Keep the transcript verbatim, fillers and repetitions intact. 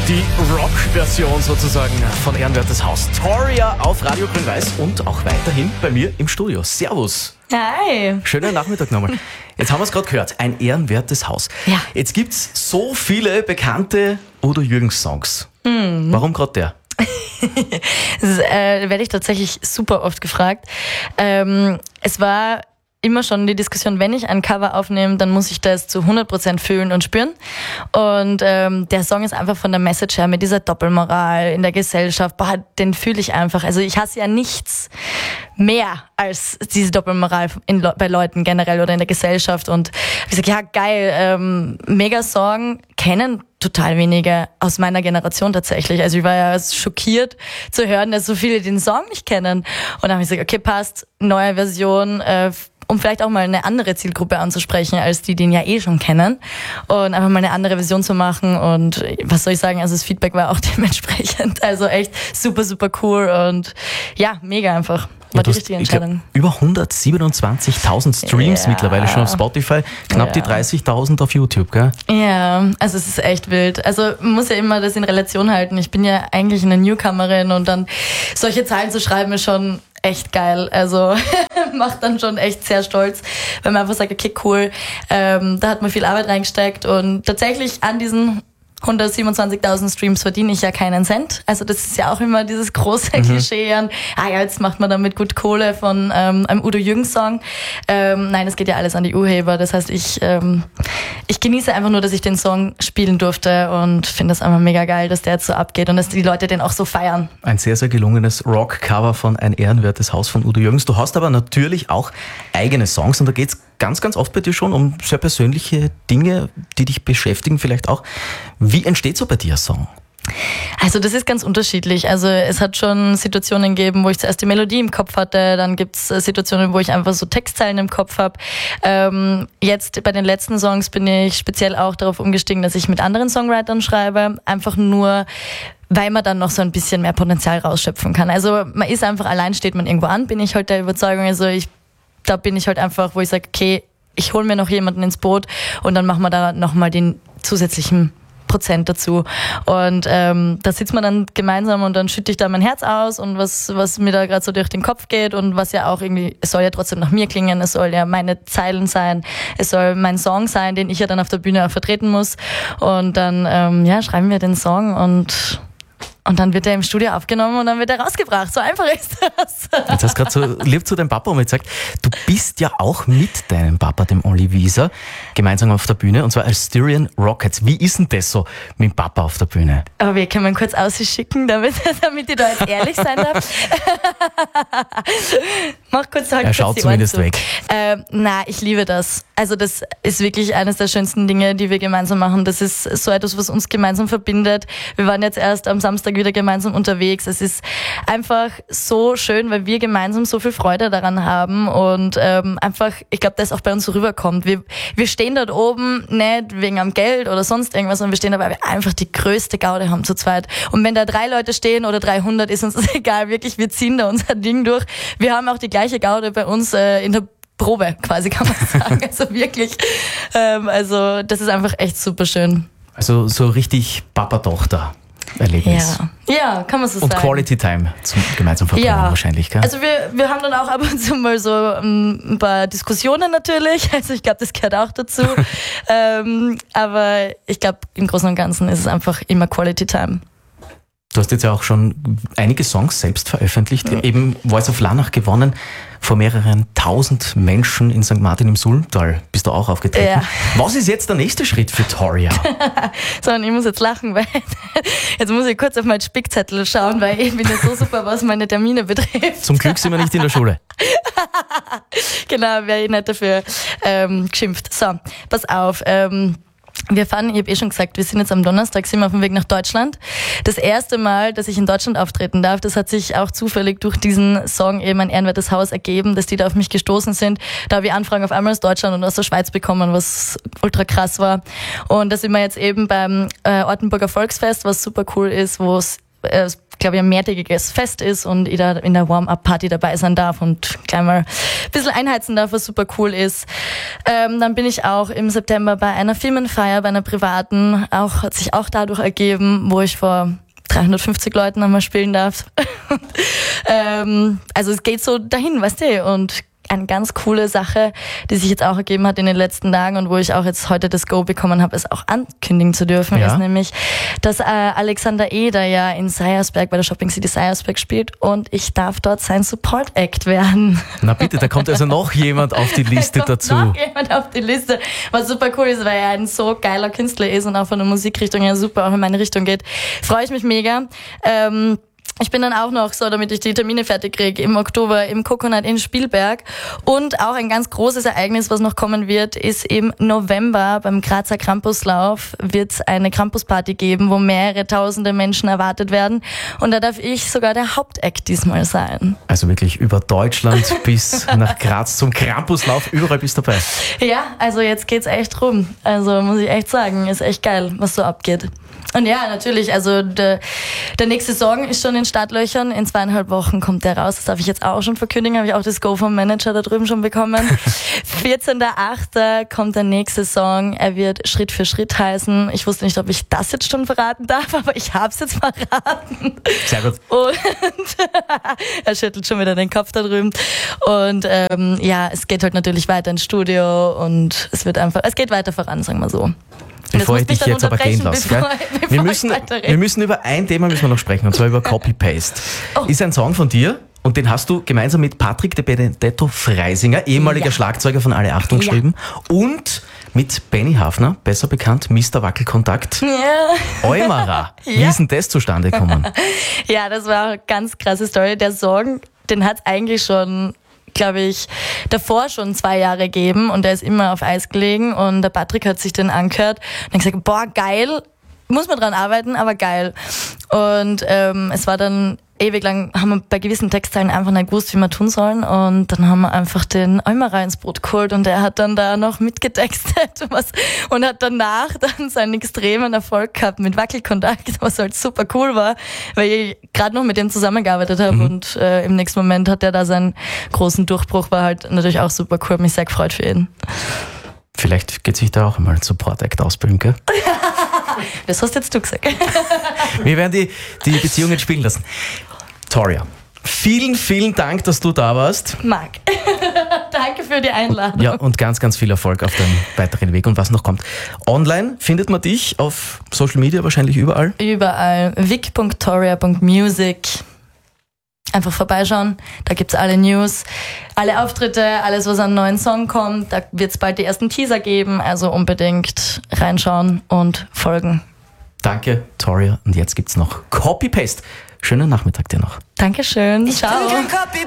Die Rock-Version sozusagen von Ehrenwertes Haus. Toria auf Radio Grün-Weiß und auch weiterhin bei mir im Studio. Servus. Hi. Schönen Nachmittag nochmal. Jetzt haben wir es gerade gehört, ein ehrenwertes Haus. Ja. Jetzt gibt es so viele bekannte Udo Jürgens-Songs. Mhm. Warum gerade der? Das äh, werde ich tatsächlich super oft gefragt. Ähm, es war immer schon die Diskussion, wenn ich ein Cover aufnehme, dann muss ich das zu hundert Prozent fühlen und spüren. Und ähm, der Song ist einfach von der Message her mit dieser Doppelmoral in der Gesellschaft, boah, den fühle ich einfach. Also ich hasse ja nichts mehr als diese Doppelmoral in, bei Leuten generell oder in der Gesellschaft. Und ich sage, ja geil, ähm, mega Song, kennen total wenige aus meiner Generation tatsächlich. Also ich war ja schockiert zu hören, dass so viele den Song nicht kennen. Und dann habe ich gesagt, okay, passt, neue Version, äh, um vielleicht auch mal eine andere Zielgruppe anzusprechen, als die, die ihn ja eh schon kennen. Und einfach mal eine andere Version zu machen. Und was soll ich sagen, also das Feedback war auch dementsprechend. Also echt super, super cool und ja, mega einfach. War die richtige Entscheidung. Glaub, über hundertsiebenundzwanzigtausend Streams ja. mittlerweile schon auf Spotify, knapp ja. die dreißigtausend auf YouTube, gell? Ja, also es ist echt wild. Also man muss ja immer das in Relation halten. Ich bin ja eigentlich eine Newcomerin und dann solche Zahlen zu schreiben ist schon echt geil. Also macht dann schon echt sehr stolz, wenn man einfach sagt, okay, cool, ähm, da hat man viel Arbeit reingesteckt und tatsächlich an diesen hundertsiebenundzwanzigtausend Streams verdiene ich ja keinen Cent. Also das ist ja auch immer dieses große mhm. Klischee an, ah ja, jetzt macht man damit gut Kohle von ähm, einem Udo Jürgens Song. Ähm, nein, es geht ja alles an die Urheber. Das heißt, ich ähm, ich genieße einfach nur, dass ich den Song spielen durfte und finde es einfach mega geil, dass der jetzt so abgeht und dass die Leute den auch so feiern. Ein sehr, sehr gelungenes Rock-Cover von Ein ehrenwertes Haus von Udo Jürgens. Du hast aber natürlich auch eigene Songs und da geht's ganz, ganz oft bei dir schon um sehr persönliche Dinge, die dich beschäftigen vielleicht auch. Wie entsteht so bei dir ein Song? Also das ist ganz unterschiedlich. Also es hat schon Situationen gegeben, wo ich zuerst die Melodie im Kopf hatte, dann gibt's Situationen, wo ich einfach so Textzeilen im Kopf habe. Ähm, jetzt bei den letzten Songs bin ich speziell auch darauf umgestiegen, dass ich mit anderen Songwritern schreibe, einfach nur weil man dann noch so ein bisschen mehr Potenzial rausschöpfen kann. Also man ist einfach, allein steht man irgendwo an, bin ich halt der Überzeugung. Also ich da bin ich halt einfach, wo ich sage, okay, ich hole mir noch jemanden ins Boot und dann machen wir da nochmal den zusätzlichen Prozent dazu. Und ähm, da sitzt man dann gemeinsam und dann schütte ich da mein Herz aus und was was mir da gerade so durch den Kopf geht und was ja auch irgendwie, es soll ja trotzdem nach mir klingen, es soll ja meine Zeilen sein, es soll mein Song sein, den ich ja dann auf der Bühne auch vertreten muss. Und dann ähm, ja, schreiben wir den Song und Und dann wird er im Studio aufgenommen und dann wird er rausgebracht. So einfach ist das. Jetzt hast du gerade so lieb zu deinem Papa gesagt, du bist ja auch mit deinem Papa, dem Oli Wieser, gemeinsam auf der Bühne und zwar als Styrian Rockets. Wie ist denn das so mit dem Papa auf der Bühne? Aber wir können mal kurz ausschicken, damit, damit ich da jetzt ehrlich sein darf. Mach kurz halt Er schaut kurz zumindest weg. Äh, na, ich liebe das. Also das ist wirklich eines der schönsten Dinge, die wir gemeinsam machen. Das ist so etwas, was uns gemeinsam verbindet. Wir waren jetzt erst am Samstag wieder gemeinsam unterwegs. Es ist einfach so schön, weil wir gemeinsam so viel Freude daran haben und ähm, einfach, ich glaube, das auch bei uns so rüberkommt. Wir, wir stehen dort oben nicht wegen am Geld oder sonst irgendwas, sondern wir stehen da, weil wir einfach die größte Gaude haben zu zweit. Und wenn da drei Leute stehen oder dreihundert, ist uns das egal. Wirklich, wir ziehen da unser Ding durch. Wir haben auch die gleiche Gaude bei uns äh, in der Probe, quasi kann man sagen. Also wirklich, ähm, also das ist einfach echt super schön. Also so richtig Papa-Tochter. Erlebnis. Ja. ja, kann man so und sagen. Und Quality Time zum gemeinsam verbringen ja. wahrscheinlich, gell? Also wir, wir haben dann auch ab und zu mal so um, ein paar Diskussionen natürlich. Also ich glaube, das gehört auch dazu. ähm, aber ich glaube, im Großen und Ganzen ist es einfach immer Quality Time. Du hast jetzt ja auch schon einige Songs selbst veröffentlicht, ja. eben Voice of Lanach gewonnen, vor mehreren tausend Menschen in Sankt Martin im Sulmtal bist du auch aufgetreten. Ja. Was ist jetzt der nächste Schritt für Toria? So, und ich muss jetzt lachen, weil jetzt muss ich kurz auf meinen Spickzettel schauen, weil ich bin ja so super, was meine Termine betrifft. Zum Glück sind wir nicht in der Schule. Genau, wäre ich nicht dafür ähm, geschimpft. So, pass auf, ähm, wir fahren, ich habe eh schon gesagt, wir sind jetzt am Donnerstag, sind wir auf dem Weg nach Deutschland. Das erste Mal, dass ich in Deutschland auftreten darf, das hat sich auch zufällig durch diesen Song eben Ein ehrenwertes Haus ergeben, dass die da auf mich gestoßen sind. Da habe ich Anfragen auf einmal aus Deutschland und aus der Schweiz bekommen, was ultra krass war. Und da sind wir jetzt eben beim äh, Ortenburger Volksfest, was super cool ist, wo es äh, glaube ich, ein mehrtägiges Fest ist und ich da in der Warm-Up-Party dabei sein darf und gleich mal ein bisschen einheizen darf, was super cool ist. Ähm, dann bin ich auch im September bei einer Firmenfeier, bei einer privaten, auch, hat sich auch dadurch ergeben, wo ich vor dreihundertfünfzig Leuten einmal spielen darf. ähm, also es geht so dahin, weißt du, und eine ganz coole Sache, die sich jetzt auch ergeben hat in den letzten Tagen und wo ich auch jetzt heute das Go bekommen habe, es auch ankündigen zu dürfen, ja. ist nämlich, dass äh, Alexander Eder ja in Seiersberg bei der Shopping City Seiersberg spielt und ich darf dort sein Support Act werden. Na bitte, da kommt also noch jemand auf die Liste da kommt dazu. Noch jemand auf die Liste, was super cool ist, weil er ein so geiler Künstler ist und auch von der Musikrichtung her super auch in meine Richtung geht. Freue ich mich mega. Ähm, Ich bin dann auch noch, so damit ich die Termine fertig kriege, im Oktober im Coconut in Spielberg. Und auch ein ganz großes Ereignis, was noch kommen wird, ist im November beim Grazer Krampuslauf wird es eine Krampusparty geben, wo mehrere tausende Menschen erwartet werden. Und da darf ich sogar der Hauptact diesmal sein. Also wirklich über Deutschland bis nach Graz zum Krampuslauf, überall bist du dabei. Ja, also jetzt geht's echt rum. Also muss ich echt sagen, ist echt geil, was so abgeht. Und ja, natürlich, also der, der nächste Song ist schon in Startlöchern. In zweieinhalb Wochen kommt der raus. Das darf ich jetzt auch schon verkündigen. Habe ich auch das Go vom Manager da drüben schon bekommen. vierzehnter achter kommt der nächste Song. Er wird Schritt für Schritt heißen. Ich wusste nicht, ob ich das jetzt schon verraten darf, aber ich habe es jetzt verraten. Sehr gut. Und er schüttelt schon wieder den Kopf da drüben. Und ähm, ja, es geht halt natürlich weiter ins Studio und es wird einfach, es geht weiter voran, sagen wir so. Bevor ich dich jetzt aber gehen lasse, bevor, gell? Bevor wir, müssen, wir müssen über ein Thema müssen wir noch sprechen, und zwar über Copy-Paste. Oh. Ist ein Song von dir und den hast du gemeinsam mit Patrick de Benedetto Freisinger, ehemaliger ja. Schlagzeuger von Alle Achtung, ja. geschrieben, und mit Benny Hafner, besser bekannt, Mister Wackelkontakt, ja. Eumara. Ja. Wie ist denn das zustande gekommen? Ja, das war eine ganz krasse Story. Der Song, den hat es eigentlich schon, glaube ich, davor schon zwei Jahre gegeben und der ist immer auf Eis gelegen und der Patrick hat sich den angehört und hat gesagt, boah, geil, muss man dran arbeiten, aber geil. Und ähm, es war dann ewig lang, haben wir bei gewissen Textteilen einfach nicht gewusst, wie wir tun sollen und dann haben wir einfach den Eumara ins Boot geholt und der hat dann da noch mitgetextet was, und hat danach dann seinen extremen Erfolg gehabt mit Wackelkontakt, was halt super cool war, weil ich gerade noch mit dem zusammengearbeitet habe mhm. und äh, im nächsten Moment hat er da seinen großen Durchbruch, war halt natürlich auch super cool, mich sehr gefreut für ihn. Vielleicht geht sich da auch einmal ein Support-Act ausbilden, gell? Das hast jetzt du gesagt. Wir werden die, die Beziehungen spielen lassen. Toria, vielen, vielen Dank, dass du da warst. Marc, danke für die Einladung. Ja, und ganz, ganz viel Erfolg auf deinem weiteren Weg und was noch kommt. Online findet man dich auf Social Media wahrscheinlich überall? Überall. vic punkt toria punkt music. Einfach vorbeischauen, da gibt's alle News, alle Auftritte, alles, was an neuen Song kommt. Da wird's bald die ersten Teaser geben, also unbedingt reinschauen und folgen. Danke, Toria. Und jetzt gibt's noch Copy-Paste. Schönen Nachmittag dir noch. Dankeschön. Ich Ciao. bin kein Copy